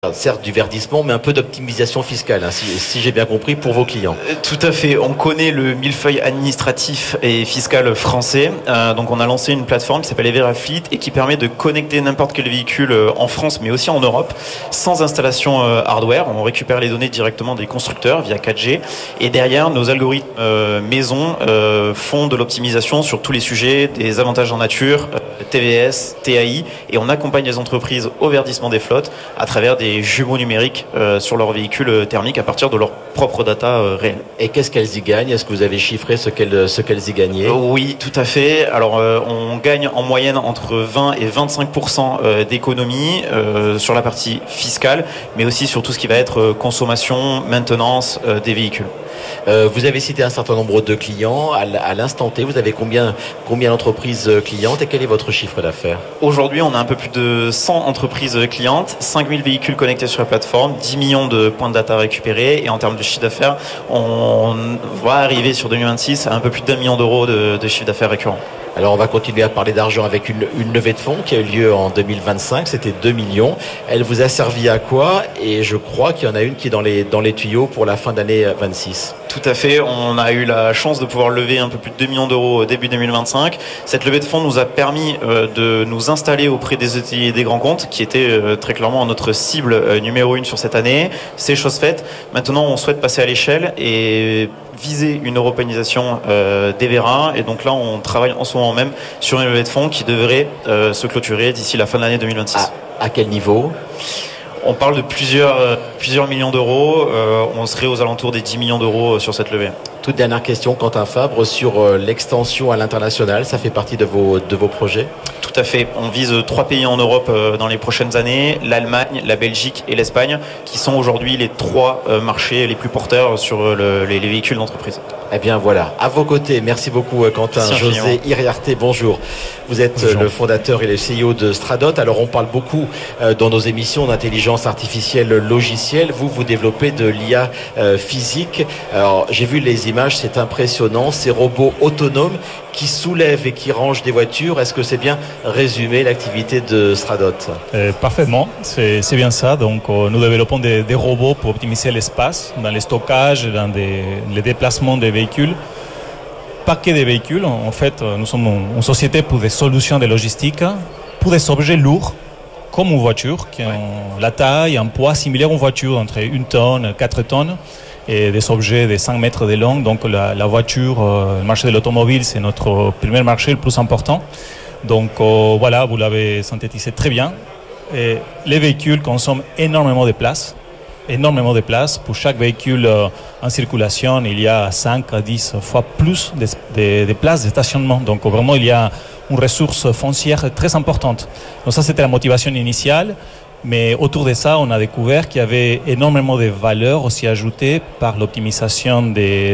Certes du verdissement, mais un peu d'optimisation fiscale, hein, si j'ai bien compris, pour vos clients. Tout à fait. On connaît le millefeuille administratif et fiscal français. Donc on a lancé une plateforme qui s'appelle Everafleet et qui permet de connecter n'importe quel véhicule en France, mais aussi en Europe, sans installation hardware. On récupère les données directement des constructeurs via 4G. Et derrière, nos algorithmes maison font de l'optimisation sur tous les sujets, des avantages en nature, TVS, TAI. Et on accompagne les entreprises au verdissement des flottes à travers des jumeaux numériques sur leurs véhicules thermiques à partir de leurs propres data réelles. Et qu'est-ce qu'elles y gagnent? Est-ce que vous avez chiffré ce qu'elles y gagnaient? Oui, tout à fait. Alors on gagne en moyenne entre 20 et 25% d'économie sur la partie fiscale, mais aussi sur tout ce qui va être consommation, maintenance des véhicules. Vous avez cité un certain nombre de clients. À l'instant T, vous avez combien d'entreprises clientes et quel est votre chiffre d'affaires? Aujourd'hui, on a un peu plus de 100 entreprises clientes, 5000 véhicules connectés sur la plateforme, 10 millions de points de data récupérés et en termes de chiffre d'affaires, on va arriver sur 2026 à un peu plus d'1 million d'euros de chiffre d'affaires récurrent. Alors on va continuer à parler d'argent avec une levée de fonds qui a eu lieu en 2025, c'était 2 millions. Elle vous a servi à quoi? Et je crois qu'il y en a une qui est dans les tuyaux pour la fin d'année 26. Tout à fait, on a eu la chance de pouvoir lever un peu plus de 2 millions d'euros début 2025. Cette levée de fonds nous a permis de nous installer auprès des hôteliers et des grands comptes qui étaient très clairement notre cible numéro 1 sur cette année. C'est chose faite. Maintenant, on souhaite passer à l'échelle et viser une européanisation d'Evera. Et donc là, on travaille en ce moment même sur une levée de fonds qui devrait se clôturer d'ici la fin de l'année 2026. À quel niveau ? On parle de plusieurs millions d'euros. On serait aux alentours des 10 millions d'euros sur cette levée. Toute dernière question, Quentin Fabre, sur l'extension à l'international. Ça fait partie de vos projets ? Tout à fait. On vise 3 pays en Europe dans les prochaines années, l'Allemagne, la Belgique et l'Espagne, qui sont aujourd'hui les 3 marchés les plus porteurs sur les véhicules d'entreprise. Eh bien voilà, à vos côtés, merci beaucoup Quentin. José Iriarte, bonjour. Vous êtes le fondateur et le CEO de Stradot. Alors on parle beaucoup dans nos émissions d'intelligence artificielle logicielle. Vous développez de l'IA physique. Alors j'ai vu les images, c'est impressionnant. Ces robots autonomes qui soulèvent et qui rangent des voitures. Est-ce que c'est bien résumé l'activité de Stradot? Parfaitement, c'est bien ça. Donc nous développons des robots pour optimiser l'espace dans les stockages, dans les déplacements des véhicules. Pas que des véhicules, en fait, nous sommes une société pour des solutions de logistique, pour des objets lourds, comme une voiture, qui ont la taille, un poids similaire à une voiture, entre 1 tonne et 4 tonnes, et des objets de 5 mètres de long. Donc la voiture, le marché de l'automobile, c'est notre premier marché le plus important. Donc voilà, vous l'avez synthétisé très bien. Et les véhicules consomment énormément de place. Pour chaque véhicule en circulation, il y a 5 à 10 fois plus de places de stationnement. Donc vraiment, il y a une ressource foncière très importante. Donc ça, c'était la motivation initiale. Mais autour de ça, on a découvert qu'il y avait énormément de valeur aussi ajoutée par l'optimisation des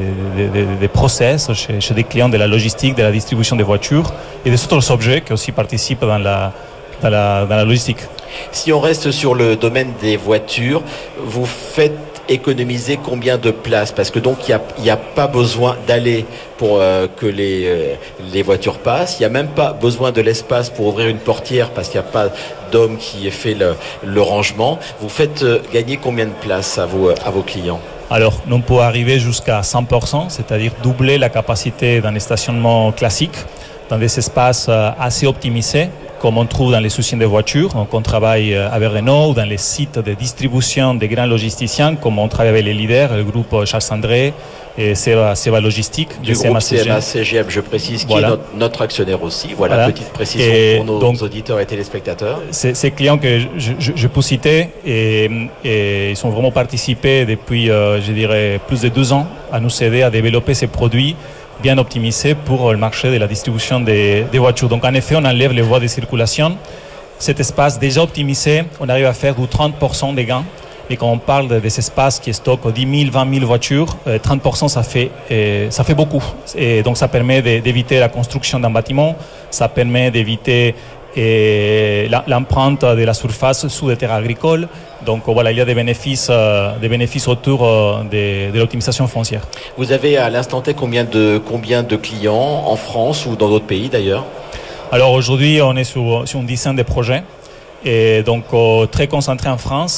process chez des clients de la logistique, de la distribution des voitures et des autres objets qui aussi participent dans la logistique. Si on reste sur le domaine des voitures, vous faites économiser combien de places? Parce que donc il n'y a pas besoin d'aller pour que les voitures passent. Il n'y a même pas besoin de l'espace pour ouvrir une portière parce qu'il n'y a pas d'homme qui ait fait le rangement. Vous faites gagner combien de places à vos clients? Alors, on peut arriver jusqu'à 100%, c'est-à-dire doubler la capacité d'un stationnement classique dans des espaces assez optimisés, comme on trouve dans les usines de voitures. Donc on travaille avec Renault, ou dans les sites de distribution des grands logisticiens, comme on travaille avec les leaders, le groupe Charles Sandré et Seva Logistique. Du groupe CMA-CGM, je précise, qui est notre actionnaire aussi. Voilà, petite précision pour nos auditeurs et téléspectateurs. Ces clients que je peux citer, et ils ont vraiment participé depuis, je dirais, plus de 2 ans à nous aider à développer ces produits bien optimisé pour le marché de la distribution des voitures. Donc en effet, on enlève les voies de circulation. Cet espace déjà optimisé, on arrive à faire du 30% de gains. Et quand on parle de ces espaces qui stockent 10 000, 20 000 voitures, 30% ça fait beaucoup. Et donc ça permet d'éviter la construction d'un bâtiment, ça permet d'éviter l'empreinte de la surface sous des terres agricoles. Donc voilà, il y a des bénéfices autour de l'optimisation foncière. Vous avez à l'instant T combien de clients en France ou dans d'autres pays d'ailleurs? Alors aujourd'hui, on est sur une dizaine de projets. Et donc très concentré en France.